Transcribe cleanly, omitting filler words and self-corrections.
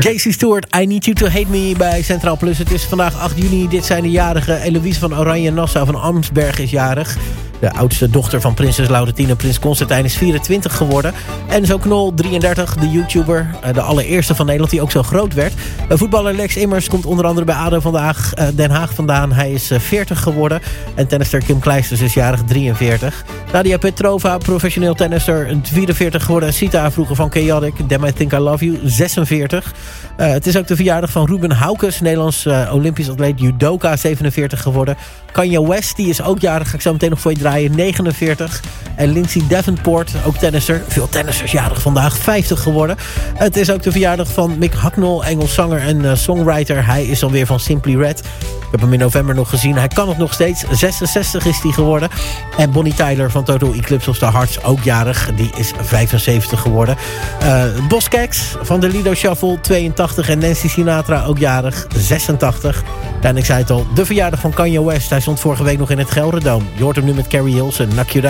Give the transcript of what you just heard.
JC Stewart, I Need You To Hate Me bij Centraal Plus. Het is vandaag 8 juni. Dit zijn de jarigen. Eloïse van Oranje-Nassau van Amsberg is jarig. De oudste dochter van prinses Laurentien. Prins Constantijn is 24 geworden. En zo Knol, 33, de YouTuber. De allereerste van Nederland die ook zo groot werd. Voetballer Lex Immers komt onder andere bij ADO vandaag Den Haag vandaan. Hij is 40 geworden. En tennisster Kim Kleisters is jarig, 43. Nadia Petrova, professioneel tennisser, 44 geworden. En Sita, vroeger van Chaotic, Damn I Think I Love You, 46. Het is ook de verjaardag van Ruben Haukes, Nederlands Olympisch atleet, judoka, 47 geworden. Kanye West, die is ook jarig, ga ik zo meteen nog voor je draaien, 49. En Lindsay Davenport, ook tennisser, veel tennissers jarig vandaag, 50 geworden. Het is ook de verjaardag van Mick Hucknall, Engels zanger en songwriter. Hij is alweer van Simply Red. Ik heb hem in november nog gezien, hij kan het nog steeds. 66 is hij geworden. En Bonnie Tyler van Total Eclipse of the Hearts, ook jarig. Die is 75 geworden. Boss Keks van de Lido Shuffle, 82. En Nancy Sinatra, ook jarig, 86. En ik zei het al, de verjaardag van Kanye West. Hij stond vorige week nog in het Gelderdoom. Je hoort hem nu met Carrie Hilson, Knock You Down.